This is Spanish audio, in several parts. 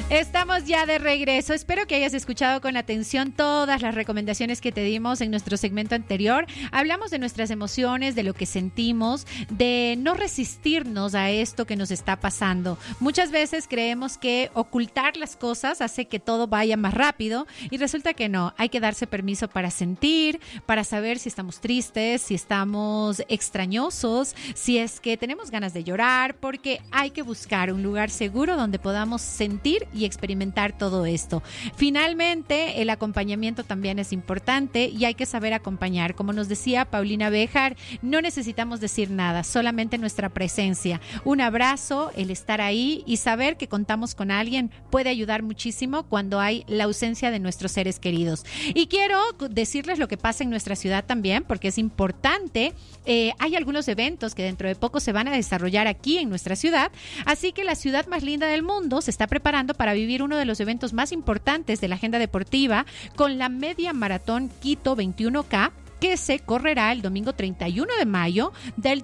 Estamos ya de regreso. Espero que hayas escuchado con atención todas las recomendaciones que te dimos en nuestro segmento anterior. Hablamos de nuestras emociones, de lo que sentimos, de no resistirnos a esto que nos está pasando. Muchas veces creemos que ocultar las cosas hace que todo vaya más rápido y resulta que no. Hay que darse permiso para sentir, para saber si estamos tristes, si estamos extrañosos, si es que tenemos ganas de llorar, porque hay que buscar un lugar seguro donde podamos sentir y experimentar todo esto. Finalmente, el acompañamiento también es importante y hay que saber acompañar. Como nos decía Paulina Béjar, no necesitamos decir nada, solamente nuestra presencia. Un abrazo, el estar ahí y saber que contamos con alguien puede ayudar muchísimo cuando hay la ausencia de nuestros seres queridos. Y quiero decirles lo que pasa en nuestra ciudad también, porque es importante. Hay algunos eventos que dentro de poco se van a desarrollar aquí en nuestra ciudad, así que la ciudad más linda del mundo se está preparando para vivir uno de los eventos más importantes de la agenda deportiva con la Media Maratón Quito 21K, que se correrá el domingo 31 de mayo del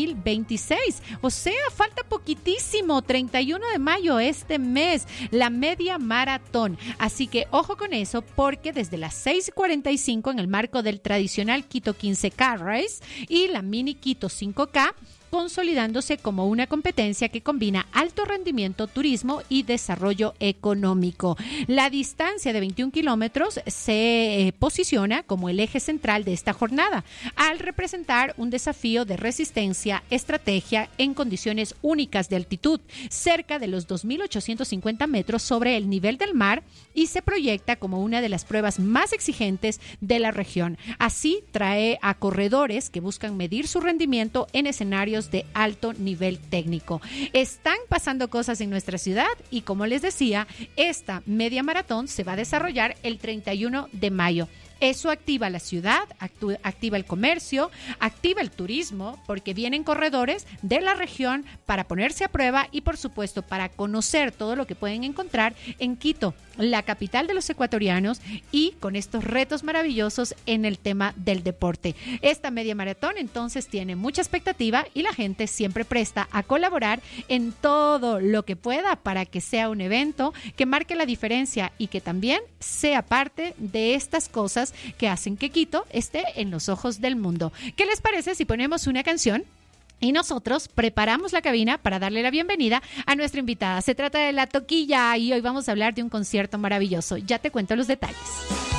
2026. O sea, falta poquitísimo, 31 de mayo este mes, la media maratón. Así que ojo con eso, porque desde las 6:45 en el marco del tradicional Quito 15K Race y la mini Quito 5K, consolidándose como una competencia que combina alto rendimiento, turismo y desarrollo económico. La distancia de 21 kilómetros se posiciona como el eje central de esta jornada, al representar un desafío de resistencia, estrategia en condiciones únicas de altitud, cerca de los 2.850 metros sobre el nivel del mar, y se proyecta como una de las pruebas más exigentes de la región. Así, trae a corredores que buscan medir su rendimiento en escenarios de alto nivel técnico. Están pasando cosas en nuestra ciudad y, como les decía, esta media maratón se va a desarrollar el 31 de mayo. Eso activa la ciudad, activa el comercio, activa el turismo, porque vienen corredores de la región para ponerse a prueba y, por supuesto, para conocer todo lo que pueden encontrar en Quito, la capital de los ecuatorianos, y con estos retos maravillosos en el tema del deporte. Esta media maratón entonces tiene mucha expectativa y la gente siempre presta a colaborar en todo lo que pueda para que sea un evento que marque la diferencia y que también sea parte de estas cosas que hacen que Quito esté en los ojos del mundo. ¿Qué les parece si ponemos una canción? Y nosotros preparamos la cabina para darle la bienvenida a nuestra invitada. Se trata de La Toquilla y hoy vamos a hablar de un concierto maravilloso. Ya te cuento los detalles.